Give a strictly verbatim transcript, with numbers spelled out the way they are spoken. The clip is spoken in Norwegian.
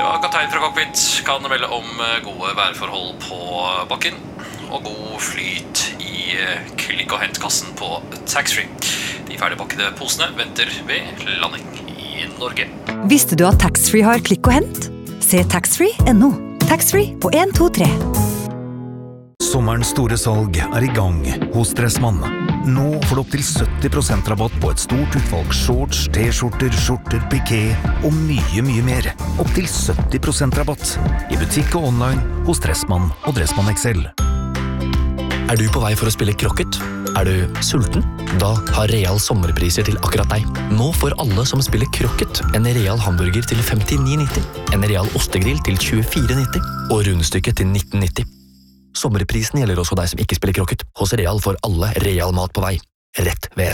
Ja, kaptein fra cockpit kan melde om gode værforhold på bakken og god flyt i klikk- og hentkassen på taxfree. De ferdigpakkede posene venter ved landing i Norge. Visste du at taxfree har klikk og hent? Se taxfree punktum no. Taxfree på en to tre. Sommerens store salg er i gang hos Dressmann. Nå får du opp til sytti prosent rabatt på et stort utvalg shorts, t-skjorter, skjorter, piké og mye, mye mer. Opp til sytti prosent rabatt i butikk og online hos Dressmann og Dressmann X L. Er du på vei for å spille krokket? Er du sulten? Da har Real sommerpriser til akkurat deg. Nå får alle som spiller krokket en Real hamburger til femtini nitti, en Real ostegrill til tjuefire nitti og rundstykket til nitten nitti. Sommerprisen gjelder også deg som ikke spiller krokket. Hos Real får alle Real mat på vei. Rett ved